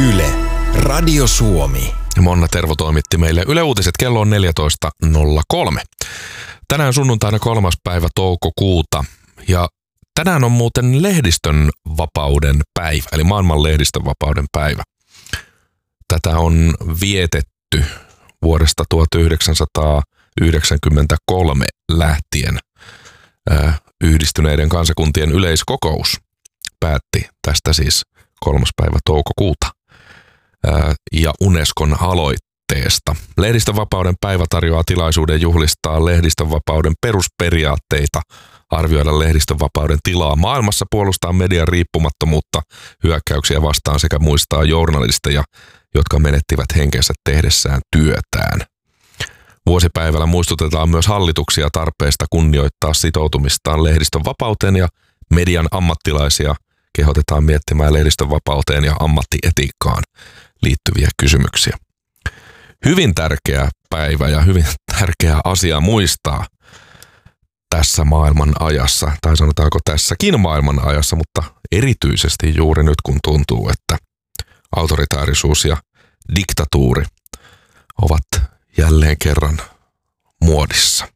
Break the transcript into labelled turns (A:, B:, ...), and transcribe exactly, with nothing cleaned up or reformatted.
A: Yle, Radio Suomi.
B: Monna Tervo toimitti meille Yle Uutiset, kello on neljätoista nolla kolme. Tänään sunnuntaina kolmas päivä toukokuuta ja tänään on muuten lehdistön vapauden päivä, eli maailman lehdistön vapauden päivä. Tätä on vietetty vuodesta tuhatyhdeksänsataayhdeksänkymmentäkolme lähtien. Yhdistyneiden kansakuntien yleiskokous päätti tästä siis kolmas päivä toukokuuta ja Unescon aloitteesta. Lehdistönvapauden päivä tarjoaa tilaisuuden juhlistaa lehdistönvapauden perusperiaatteita, arvioida lehdistönvapauden tilaa maailmassa, puolustaa median riippumattomuutta hyökkäyksiä vastaan sekä muistaa journalisteja, jotka menettivät henkensä tehdessään työtään. Vuosipäivällä muistutetaan myös hallituksia tarpeesta kunnioittaa sitoutumistaan lehdistön vapauteen ja median ammattilaisia kehotetaan miettimään lehdistön vapauteen ja ammattietiikkaan liittyviä kysymyksiä. Hyvin tärkeä päivä ja hyvin tärkeä asia muistaa tässä maailman ajassa, tai sanotaanko tässäkin maailman ajassa, mutta erityisesti juuri nyt kun tuntuu, että autoritaarisuus ja diktatuuri ovat jälleen kerran muodissa.